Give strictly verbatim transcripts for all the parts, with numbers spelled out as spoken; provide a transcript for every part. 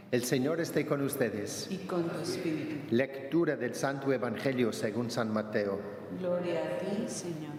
El Señor esté con ustedes. Y con tu espíritu. Lectura del Santo Evangelio según San Mateo. Gloria a ti, Señor.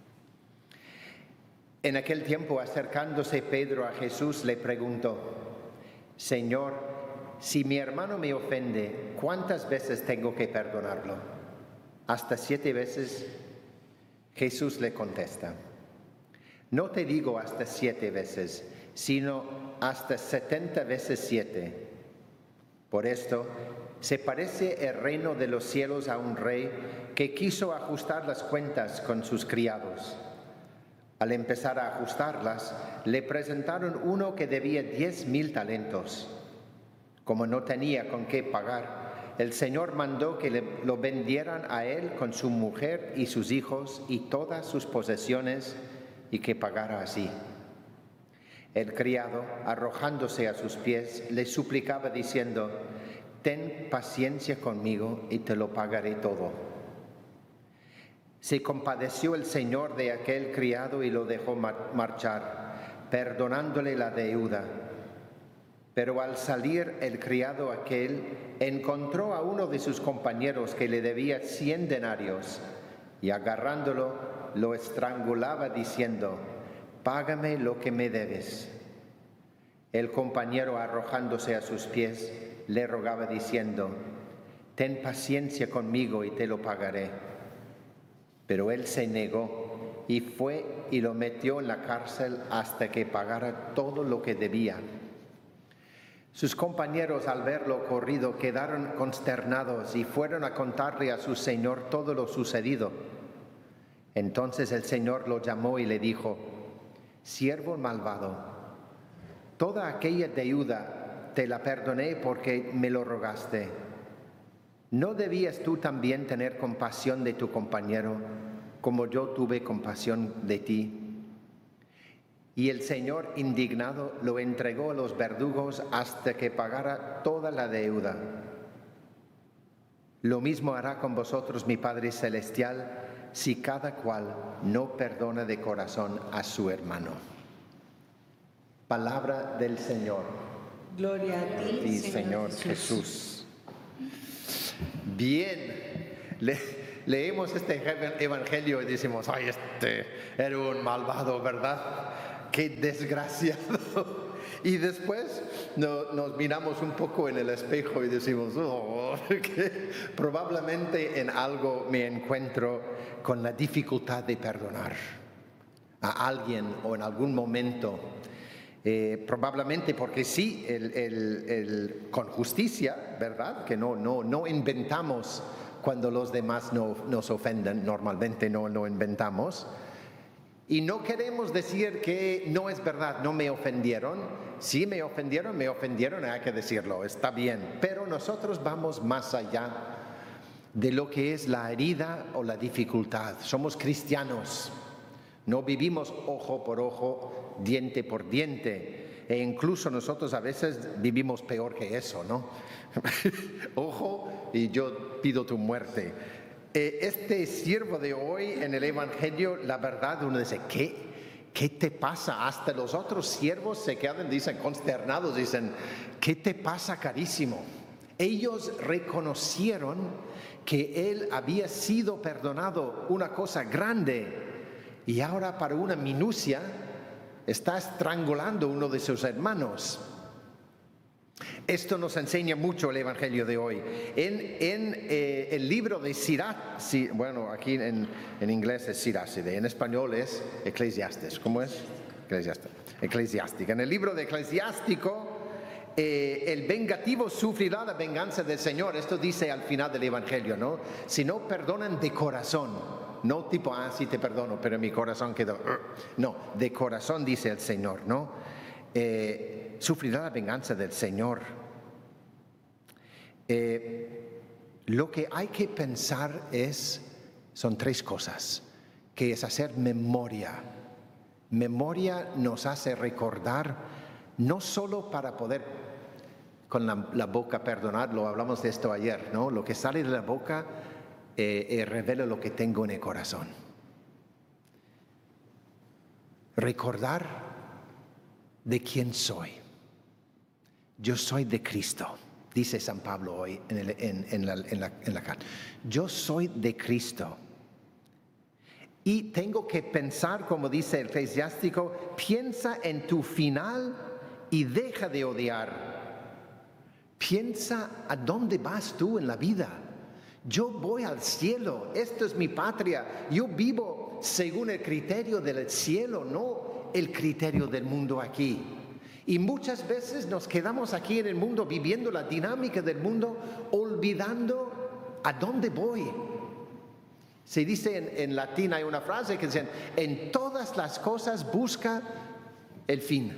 En aquel tiempo, acercándose Pedro a Jesús, le preguntó: Señor, si mi hermano me ofende, ¿cuántas veces tengo que perdonarlo? ¿Hasta siete veces? Jesús le contesta: No te digo hasta siete veces, sino hasta setenta veces siete. Por esto, se parece el reino de los cielos a un rey que quiso ajustar las cuentas con sus criados. Al empezar a ajustarlas, le presentaron uno que debía diez mil talentos. Como no tenía con qué pagar, el Señor mandó que le, lo vendieran a él con su mujer y sus hijos y todas sus posesiones, y que pagara así. El criado, arrojándose a sus pies, le suplicaba diciendo: Ten paciencia conmigo y te lo pagaré todo. Se compadeció el Señor de aquel criado y lo dejó marchar, perdonándole la deuda. Pero al salir el criado aquel, encontró a uno de sus compañeros que le debía cien denarios, y agarrándolo, lo estrangulaba diciendo: Págame lo que me debes. El compañero, arrojándose a sus pies, le rogaba diciendo: Ten paciencia conmigo y te lo pagaré. Pero él se negó y fue y lo metió en la cárcel hasta que pagara todo lo que debía. Sus compañeros, al verlo ocurrido, quedaron consternados y fueron a contarle a su señor todo lo sucedido. Entonces el Señor lo llamó y le dijo: Siervo malvado, toda aquella deuda te la perdoné porque me lo rogaste. ¿No debías tú también tener compasión de tu compañero, como yo tuve compasión de ti? Y el Señor, indignado, lo entregó a los verdugos hasta que pagara toda la deuda. Lo mismo hará con vosotros mi Padre Celestial, si cada cual no perdona de corazón a su hermano. Palabra del Señor. Gloria a ti, Sí, Señor, Señor Jesús. Bien, Le, leemos este evangelio y decimos: ay, este era un malvado, ¿verdad? Qué desgraciado. Y después no, nos miramos un poco en el espejo y decimos: oh, que probablemente en algo me encuentro con la dificultad de perdonar a alguien o en algún momento. Eh, probablemente porque sí, el, el, el, con justicia, ¿verdad? Que no, no, no inventamos cuando los demás no, nos ofenden, normalmente no, no inventamos. Y no queremos decir que no es verdad, no me ofendieron. Sí me ofendieron, me ofendieron, hay que decirlo, está bien. Pero nosotros vamos más allá de lo que es la herida o la dificultad. Somos cristianos. No vivimos ojo por ojo, diente por diente. E incluso nosotros a veces vivimos peor que eso, ¿no? Ojo y yo pido tu muerte. Este siervo de hoy en el Evangelio, la verdad, uno dice: ¿qué, qué te pasa? Hasta los otros siervos se quedan, dicen, consternados, dicen: ¿qué te pasa, carísimo? Ellos reconocieron que él había sido perdonado una cosa grande. Y ahora, para una minucia, está estrangulando a uno de sus hermanos. Esto nos enseña mucho el Evangelio de hoy. En, en eh, el libro de Sirach, si, bueno, aquí en, en inglés es Siracide, en español es Eclesiastes. ¿Cómo es? Eclesiastes. Eclesiástico. En el libro de Eclesiástico, eh, el vengativo sufrirá la venganza del Señor. Esto dice al final del Evangelio, ¿no? Si no perdonan de corazón. No tipo: ah, sí te perdono, pero mi corazón quedó. Uh. No, de corazón dice el Señor, ¿no? Eh, sufrirá la venganza del Señor. Eh, lo que hay que pensar es, son tres cosas, que es hacer memoria. Memoria nos hace recordar, no solo para poder con la, la boca perdonar, lo hablamos de esto ayer, ¿no? Lo que sale de la boca eh, eh, revela lo que tengo en el corazón. Recordar de quién soy. Yo soy de Cristo, dice San Pablo hoy en, el, en, en, la, en, la, en la carta. Yo soy de Cristo. Y tengo que pensar, como dice el eclesiástico, piensa en tu final y deja de odiar. Piensa a dónde vas tú en la vida. Yo voy al cielo, esto es mi patria. Yo vivo según el criterio del cielo, no el criterio del mundo aquí. Y muchas veces nos quedamos aquí en el mundo viviendo la dinámica del mundo, olvidando a dónde voy. Se dice en, en latín, hay una frase que dice, en todas las cosas busca el fin.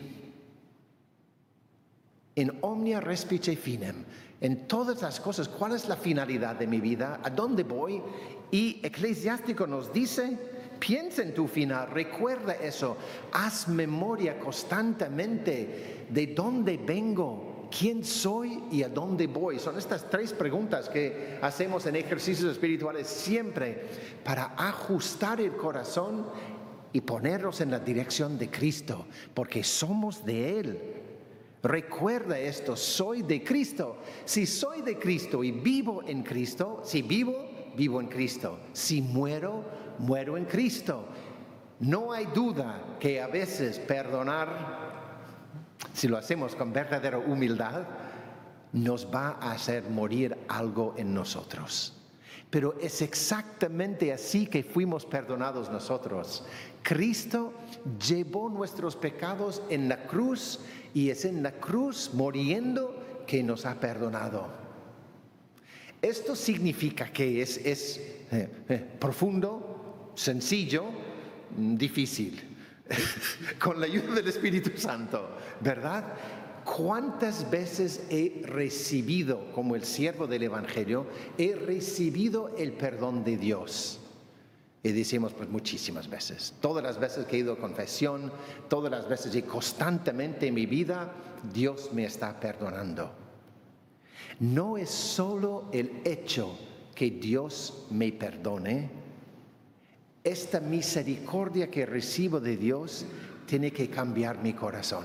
En omnia respice finem. En todas las cosas, ¿cuál es la finalidad de mi vida? ¿A dónde voy? Y Eclesiástico nos dice, piensa en tu final, recuerda eso, haz memoria constantemente de dónde vengo, quién soy y a dónde voy. Son estas tres preguntas que hacemos en ejercicios espirituales siempre para ajustar el corazón y ponernos en la dirección de Cristo, porque somos de Él. Recuerda esto, soy de Cristo. Si soy de Cristo y vivo en Cristo, si vivo, vivo en Cristo. Si muero, muero en Cristo. No hay duda que a veces perdonar, si lo hacemos con verdadera humildad, nos va a hacer morir algo en nosotros. Pero es exactamente así que fuimos perdonados nosotros. Cristo llevó nuestros pecados en la cruz y es en la cruz muriendo que nos ha perdonado. Esto significa que es, es eh, eh, profundo, sencillo, difícil, con la ayuda del Espíritu Santo, ¿verdad? ¿Cuántas veces he recibido, como el siervo del Evangelio, he recibido el perdón de Dios? Y decimos, pues muchísimas veces. Todas las veces que he ido a confesión, todas las veces y constantemente en mi vida, Dios me está perdonando. No es solo el hecho que Dios me perdone. Esta misericordia que recibo de Dios tiene que cambiar mi corazón.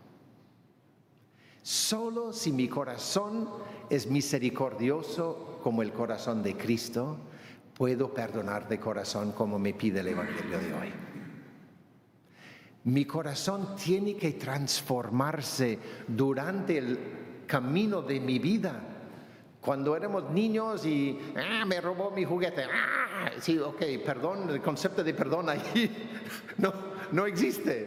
Solo si mi corazón es misericordioso como el corazón de Cristo, puedo perdonar de corazón como me pide el Evangelio de hoy. Mi corazón tiene que transformarse durante el camino de mi vida. Cuando éramos niños y ah, me robó mi juguete, ah, sí, ok, perdón, el concepto de perdón ahí no, no existe.